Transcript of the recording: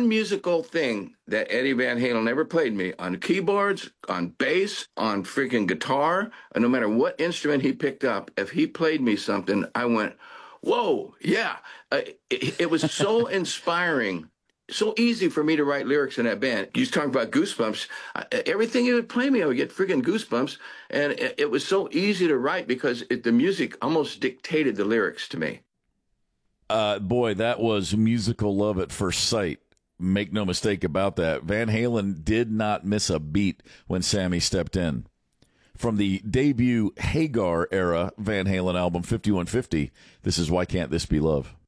one musical thing that Eddie Van Halen ever played me on keyboards, on bass, on freaking guitar, and no matter what instrument he picked up, if he played me something, I went, whoa, yeah. It was so inspiring, so easy for me to write lyrics in that band. You talk about goosebumps. Everything he would play me, I would get freaking goosebumps. And it was so easy to write because the music almost dictated the lyrics to me. Boy, that was musical love at first sight. Make no mistake about that. Van Halen did not miss a beat when Sammy stepped in. From the debut Hagar era Van Halen album 5150, this is Why Can't This Be Love?